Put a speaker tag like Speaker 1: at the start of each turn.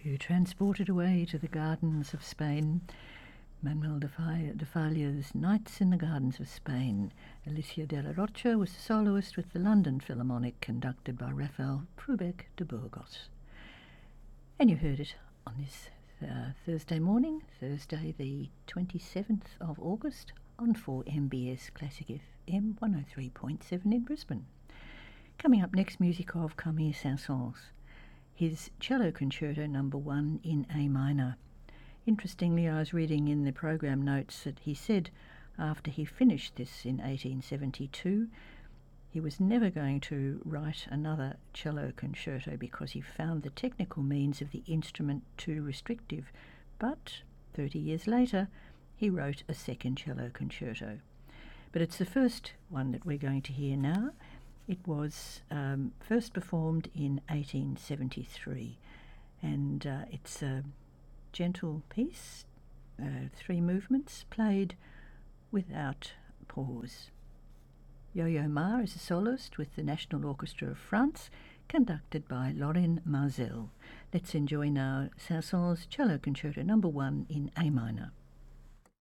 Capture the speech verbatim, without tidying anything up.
Speaker 1: You transported away to the gardens of Spain. Manuel de, Fa- de Falla's Nights in the Gardens of Spain. Alicia de la Rocha was the soloist with the London Philharmonic, conducted by Rafael Prubeck de Burgos. And you heard it on this uh, Thursday morning, Thursday the twenty-seventh of August, on four M B S Classic F M one oh three point seven in Brisbane. Coming up next, music of Camille Saint-Saëns, his Cello Concerto number one in A minor. Interestingly, I was reading in the program notes that he said after he finished this in eighteen seventy-two, he was never going to write another cello concerto because he found the technical means of the instrument too restrictive. But thirty years later, he wrote a second cello concerto. But it's the first one that we're going to hear now. It was um, first performed in eighteen seventy-three, and uh, it's a gentle piece, uh, three movements, played without pause. Yo-Yo Ma is a soloist with the National Orchestra of France, conducted by Lorraine Marzel. Let's enjoy now Saint-Saëns' Cello Concerto number one in A minor.